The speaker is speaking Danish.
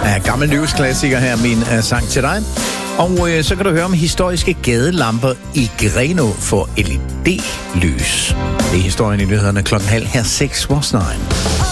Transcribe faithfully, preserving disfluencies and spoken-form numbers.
Ja, gammel livsklassiker her, min uh, sang til dig. Og uh, så kan du høre om historiske gadelamper i Grenå for L E D-lys. Det er historien i nyhederne klokken halv her seks vores nine.